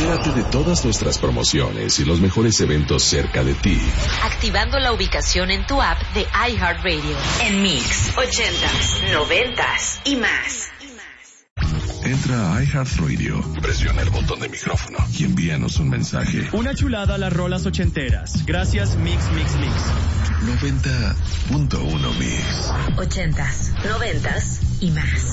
Entérate de todas nuestras promociones y los mejores eventos cerca de ti, activando la ubicación en tu app de iHeartRadio. En Mix, 80s, 90s y más. Entra a iHeartRadio, presiona el botón de micrófono y envíanos un mensaje. Una chulada a las rolas ochenteras. Gracias, Mix. 90.1 Mix. 80s, 90s y más.